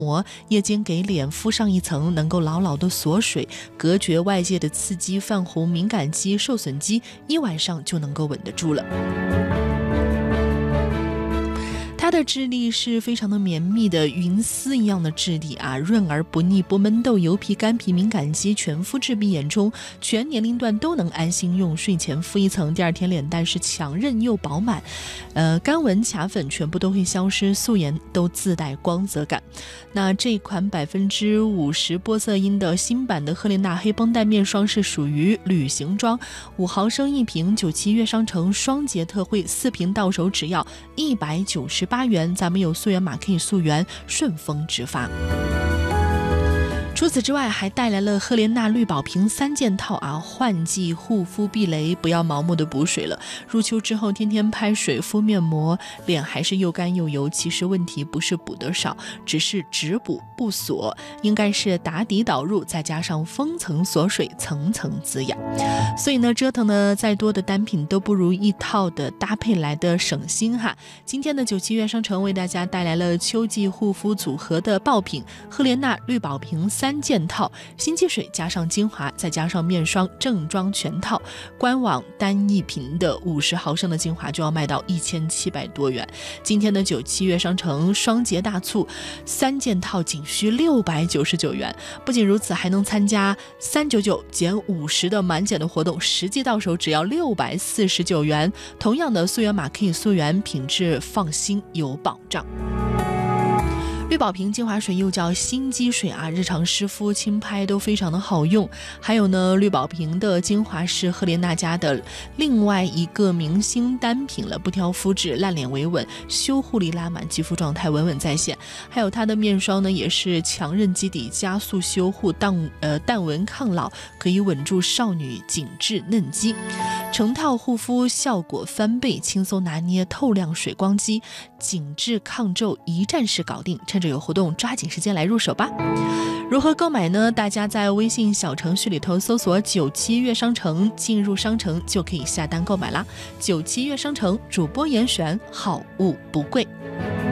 膜，夜间给脸敷上一层，能够牢牢的锁水，隔绝外界的刺激、泛红、敏感肌、受损肌，1晚上就能够稳得住了。它的质地是非常的绵密的云丝一样的质地啊，润而不腻，不闷痘、油皮、干皮、敏感肌全肤质壁眼中，全年龄段都能安心用。睡前敷一层，第二天脸蛋是强韧又饱满，干纹卡粉全部都会消失，素颜都自带光泽感。那这款50%玻色因的新版的赫莲娜黑绷带面霜是属于旅行装，5毫升一瓶，97悦商城双节特惠，4瓶到手只要198元，咱们有溯源码可以溯源，顺丰直发。除此之外，还带来了赫莲娜绿宝瓶3件套啊，换季护肤避雷，不要盲目的补水了。入秋之后天天拍水敷面膜，脸还是又干又油，其实问题不是补得少，只是只补不锁，应该是打底导入，再加上封层锁水，层层滋养。所以呢，折腾的再多的单品都不如一套的搭配来的省心哈。今天的97悦商城为大家带来了秋季护肤组合的爆品，赫莲娜绿宝瓶3件套，新气水加上精华再加上面霜正装全套，官网单一瓶的50毫升的精华就要卖到1700多元。今天的97悦商城双节大促，3件套仅需699元。不仅如此，还能参加399减50的满减的活动，实际到手只要649元。同样的溯源码可以溯源，品质放心有保障。绿宝瓶精华水又叫心肌水啊，日常湿敷轻拍都非常的好用。还有呢，绿宝瓶的精华是赫莲娜家的另外一个明星单品了，不挑肤质，烂脸维稳，修护力拉满，肌肤状态稳稳在线。还有它的面霜呢，也是强韧基底，加速修护，淡纹抗老，可以稳住少女紧致嫩肌。成套护肤效果翻倍，轻松拿捏透亮水光肌，紧致抗皱，一站式搞定。趁着有活动，抓紧时间来入手吧。如何购买呢？大家在微信小程序里头搜索97悦商城，进入商城就可以下单购买啦。97悦商城，主播严选，好物不贵。